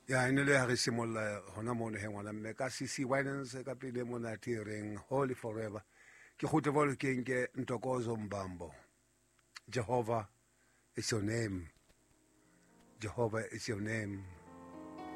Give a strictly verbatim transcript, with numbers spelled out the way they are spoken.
Ya ene le ha re simolla hona mona he ngwana mme ka C C Winans ka pele mona tireng Holy Forever ke gote vole ke nke Ntokozo Mbambo. Jehovah is your name. Jehovah is your name.